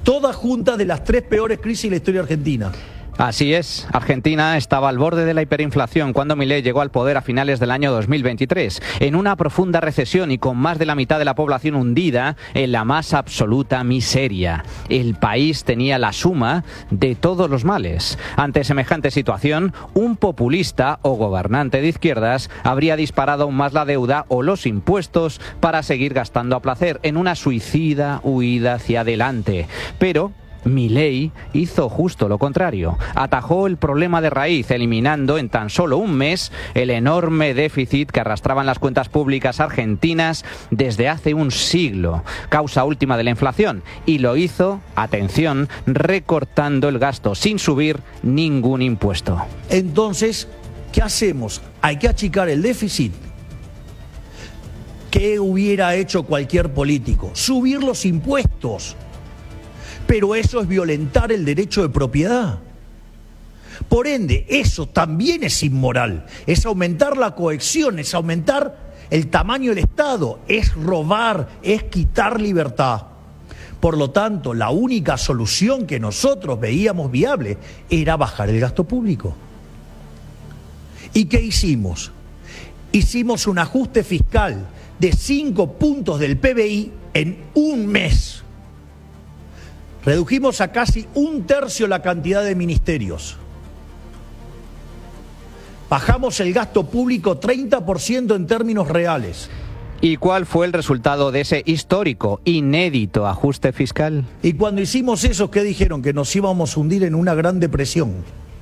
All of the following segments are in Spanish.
todas juntas de las 3 peores crisis de la historia argentina. Así es, Argentina estaba al borde de la hiperinflación cuando Milei llegó al poder a finales del año 2023, en una profunda recesión y con más de la mitad de la población hundida en la más absoluta miseria. El país tenía la suma de todos los males. Ante semejante situación, un populista o gobernante de izquierdas habría disparado aún más la deuda o los impuestos para seguir gastando a placer en una suicida huida hacia adelante. Pero Milei hizo justo lo contrario. Atajó el problema de raíz, eliminando en tan solo un mes el enorme déficit que arrastraban las cuentas públicas argentinas desde hace un siglo, causa última de la inflación, y lo hizo, atención, recortando el gasto sin subir ningún impuesto. Entonces, ¿qué hacemos? Hay que achicar el déficit. ¿Qué hubiera hecho cualquier político? Subir los impuestos. Pero eso es violentar el derecho de propiedad. Por ende, eso también es inmoral. Es aumentar la cohesión, es aumentar el tamaño del Estado, es robar, es quitar libertad. Por lo tanto, la única solución que nosotros veíamos viable era bajar el gasto público. ¿Y qué hicimos? Hicimos un ajuste fiscal de 5 puntos del PBI en un mes. Redujimos a casi 1/3 la cantidad de ministerios. Bajamos el gasto público 30% en términos reales. ¿Y cuál fue el resultado de ese histórico, inédito ajuste fiscal? Y cuando hicimos eso, ¿qué dijeron? Que nos íbamos a hundir en una gran depresión.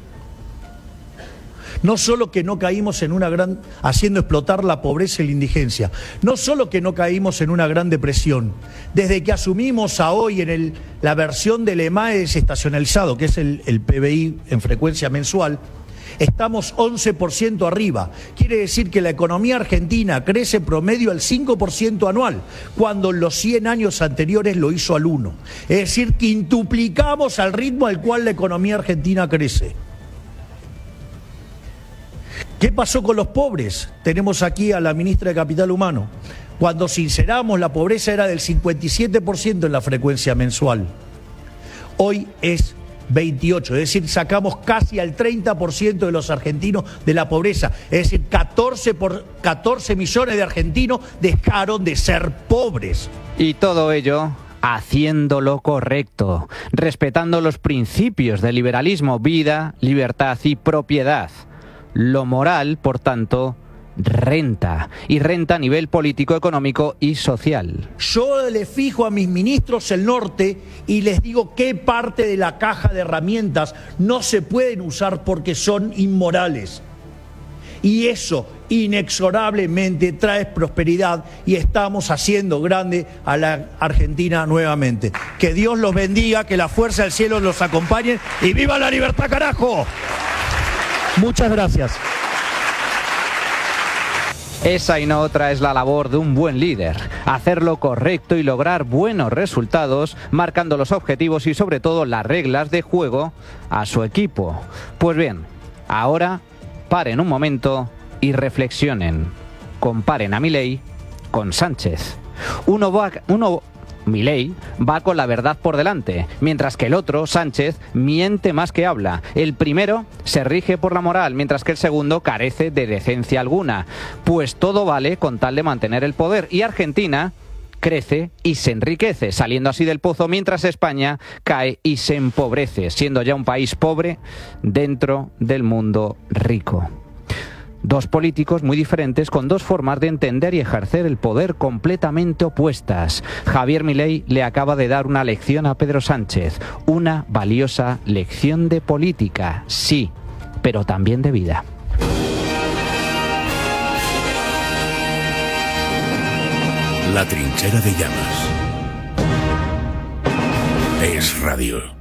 No solo que no caímos en haciendo explotar la pobreza y la indigencia, no solo que no caímos en una gran depresión, desde que asumimos a hoy en la versión del EMAE desestacionalizado, que es el PBI en frecuencia mensual, estamos 11% arriba. Quiere decir que la economía argentina crece promedio al 5% anual, cuando en los 100 años anteriores lo hizo al 1%. Es decir, quintuplicamos al ritmo al cual la economía argentina crece. ¿Qué pasó con los pobres? Tenemos aquí a la ministra de Capital Humano. Cuando sinceramos, la pobreza era del 57% en la frecuencia mensual. Hoy es 28%, es decir, sacamos casi al 30% de los argentinos de la pobreza. Es decir, 14 millones de argentinos dejaron de ser pobres. Y todo ello haciendo lo correcto, respetando los principios del liberalismo, vida, libertad y propiedad. Lo moral, por tanto, renta, y renta a nivel político, económico y social. Yo le fijo a mis ministros el norte y les digo qué parte de la caja de herramientas no se pueden usar porque son inmorales. Y eso inexorablemente trae prosperidad y estamos haciendo grande a la Argentina nuevamente. Que Dios los bendiga, que la fuerza del cielo los acompañe y ¡viva la libertad, carajo! Muchas gracias. Esa y no otra es la labor de un buen líder, hacer lo correcto y lograr buenos resultados, marcando los objetivos y sobre todo las reglas de juego a su equipo. Pues bien, ahora paren un momento y reflexionen. Comparen a Milei con Sánchez. Milei va con la verdad por delante, mientras que el otro, Sánchez, miente más que habla. El primero se rige por la moral, mientras que el segundo carece de decencia alguna. Pues todo vale con tal de mantener el poder. Y Argentina crece y se enriquece, saliendo así del pozo, mientras España cae y se empobrece, siendo ya un país pobre dentro del mundo rico. Dos políticos muy diferentes con dos formas de entender y ejercer el poder completamente opuestas. Javier Milei le acaba de dar una lección a Pedro Sánchez, una valiosa lección de política, sí, pero también de vida. La trinchera de llamas. Es radio.